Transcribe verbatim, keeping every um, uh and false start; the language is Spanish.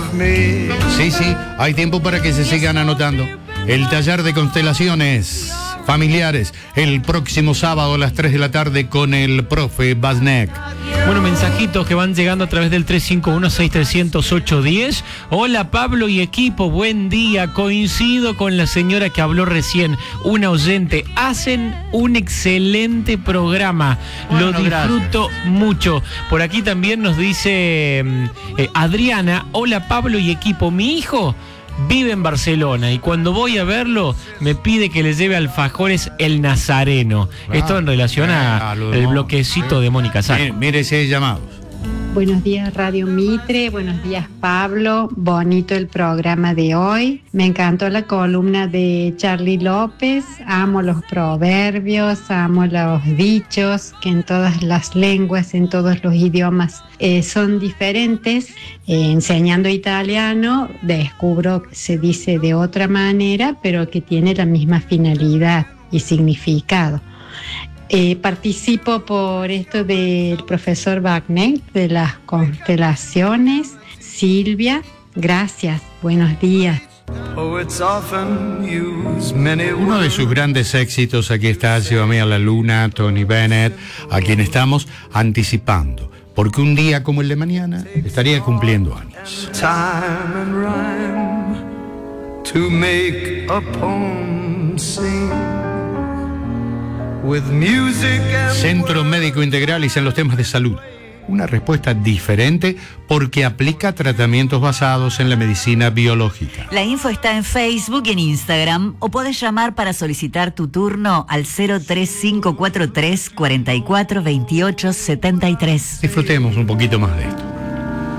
Sí, sí, hay tiempo para que se sigan anotando. El taller de constelaciones familiares el próximo sábado a las tres de la tarde con el profe Basnek. Bueno, mensajitos que van llegando a través del tres cinco uno, seis tres cero cero, ocho uno cero. Hola Pablo y equipo, buen día. Coincido con la señora que habló recién, una oyente. Hacen un excelente programa. Bueno, lo disfruto gracias. mucho. Por aquí también nos dice eh, Adriana, hola Pablo y equipo. Mi hijo vive en Barcelona y cuando voy a verlo me pide que le lleve alfajores El Nazareno. Ah, Esto en relación al bloquecito de Mónica Sá. Mire, mire ese llamado. Buenos días Radio Mitre, buenos días Pablo, bonito el programa de hoy. Me encantó la columna de Charlie López, amo los proverbios, amo los dichos que en todas las lenguas, en todos los idiomas eh, son diferentes. Eh, enseñando italiano descubro que se dice de otra manera, pero que tiene la misma finalidad y significado. Eh, participo por esto del profesor Wagner, de las constelaciones. Silvia, gracias, buenos días. Uno de sus grandes éxitos, aquí está Llévame a la Luna, Tony Bennett, a quien estamos anticipando, porque un día como el de mañana estaría cumpliendo años. Centro Médico Integral y en los temas de salud. Una respuesta diferente porque aplica tratamientos basados en la medicina biológica. La info está en Facebook y en Instagram o puedes llamar para solicitar tu turno al cero tres cinco cuatro tres, cuatro cuatro, dos ocho siete tres. Disfrutemos un poquito más de esto.